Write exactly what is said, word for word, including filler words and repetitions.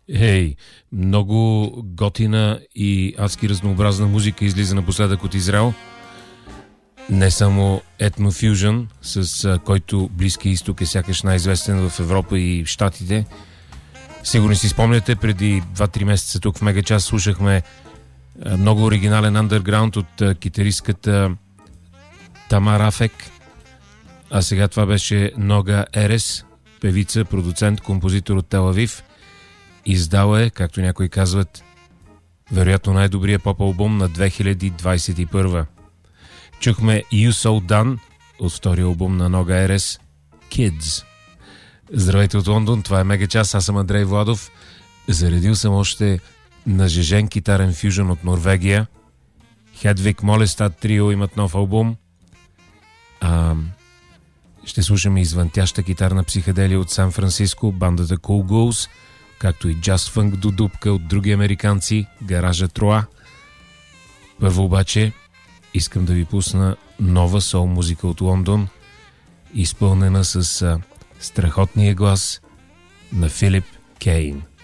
Ей, hey, много готина и адски разнообразна музика излиза напоследък от Израел. Не само етнофюжън, с който Близкия изток е сякаш най-известен в Европа и в Щатите. Сигурно си спомняте, преди два-три месеца тук в Мегачас слушахме много оригинален андерграунд от китаристката Тамар Афек. А сега това беше Нога Ерес, певица, продуцент, композитор от Тел Авив. Издала е, както някои казват, вероятно най-добрия поп-албум на две хиляди двадесет и първа. Чухме You So Done от втория албум на Нога Ерес, Kids. Здравейте от Лондон, това е Мегачас, аз съм Андрей Владов. Заредил съм още нажежен китарен фюжън от Норвегия. Хедвиг Молестад Трио имат нов албум. А, ще слушаме извънтяща китарна психоделия от Сан Франциско, бандата Cool Ghouls, както и джаз фънк до дупка от други американци, Гаража Троа. Първо обаче искам да ви пусна нова сол музика от Лондон, изпълнена с а, страхотния глас на Филип Кейн.